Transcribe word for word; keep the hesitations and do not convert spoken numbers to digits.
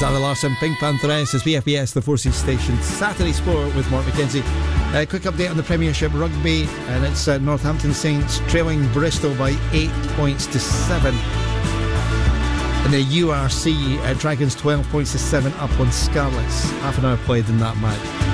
Zara Larson, Pink Pantheress is V F B S, the Forces Station. Saturday Sport with Mark McKenzie. Uh, quick update on the Premiership Rugby, and it's uh, Northampton Saints trailing Bristol by eight points to seven. In the U R C, uh, Dragons twelve points to seven up on Scarlets. Half an hour played in that match.